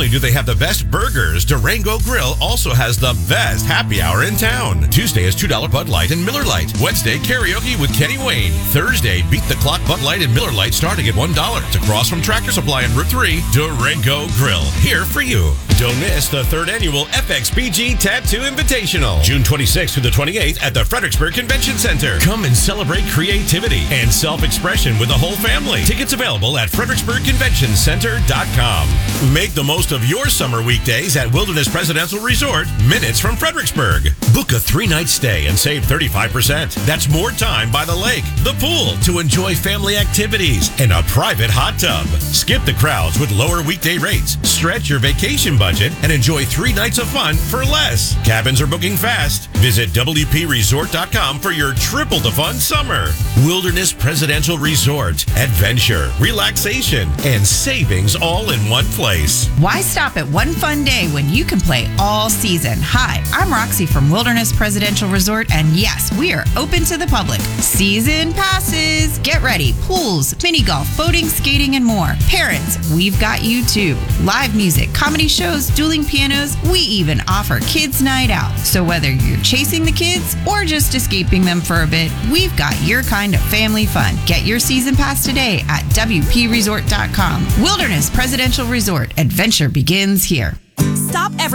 only do they have the best burgers, Durango Grill also has the best happy hour in town. Tuesday is $2 Bud Light and Miller Lite. Wednesday, karaoke with Kenny Wayne. Thursday, Beat the Clock Bud Light and Miller Lite starting at $1. It's across from Tractor Supply on Route 3. Durango Grill, here for you. Don't miss the 3rd annual FXBG Tattoo Invitational, June 26th through the 28th at the Fredericksburg Convention Center. Come and celebrate creativity and self-expression with the whole family. Tickets available at fredericksburgconventioncenter.com. Make the most of your summer weekdays at Wilderness Presidential Resort, minutes from Fredericksburg. Book a 3-night stay and save 35%. That's more time by the lake, the pool, to enjoy family activities, and a private hot tub. Skip the crowds with lower weekday rates. Stretch your vacation budget and enjoy 3 nights of fun for less. Cabins are booking fast. Visit WPResort.com for your triple the fun summer. Wilderness Presidential Resort. Adventure, relaxation, and savings all in one place. Why stop at one fun day when you can play all season? Hi, I'm Roxy from Wilderness Presidential Resort, and yes, we are open to the public. Season passes. Get ready. Pools, mini golf, boating, skating, and more. Parents, we've got you too. Live music, comedy shows, dueling pianos. We even offer kids' night out. So whether you're chasing the kids or just escaping them for a bit, we've got your kind of family fun. Get your season pass today at WPResort.com. Wilderness Presidential Resort. Adventure begins here. Stop every